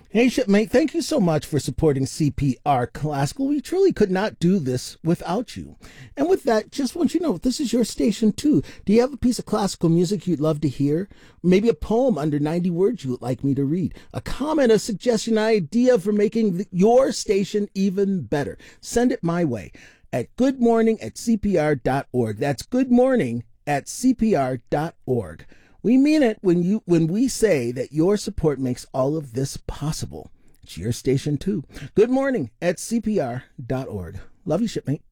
Hey, shipmate, thank you so much for supporting CPR Classical. We truly could not do this without you. And with that, just want you to know this is your station too. Do you have a piece of classical music you'd love to hear? Maybe a poem under 90 words you would like me to read? A comment, a suggestion, an idea for making your station even better? Send it my way at goodmorning@cpr.org. That's goodmorning@cpr.org. We mean it when we say that your support makes all of this possible. It's your station too. Good morning at CPR.org. Love you, shipmate.